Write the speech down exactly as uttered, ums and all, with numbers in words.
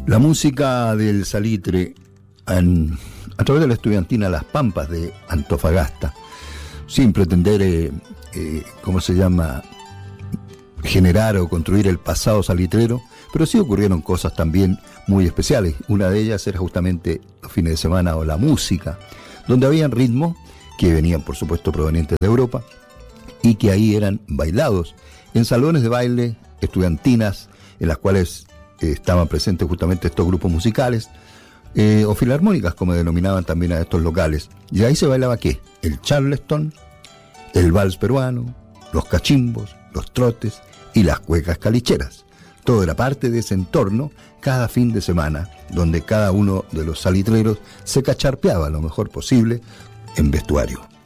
La música del Salitre en, a través de la estudiantina Las Pampas de Antofagasta, sin pretender, eh, eh, ¿cómo se llama?, generar o construir el pasado salitrero, pero sí ocurrieron cosas también muy especiales. Una de ellas era justamente los fines de semana o la música, donde habían ritmos que venían, por supuesto, provenientes de Europa y que ahí eran bailados en salones de baile, estudiantinas, en las cuales eh, estaban presentes justamente estos grupos musicales, eh, o filarmónicas, como denominaban también a estos locales. Y ahí se bailaba ¿qué? El charleston, el vals peruano, los cachimbos, los trotes y las cuecas calicheras. Todo era parte de ese entorno cada fin de semana, donde cada uno de los salitreros se cacharpeaba lo mejor posible en vestuario.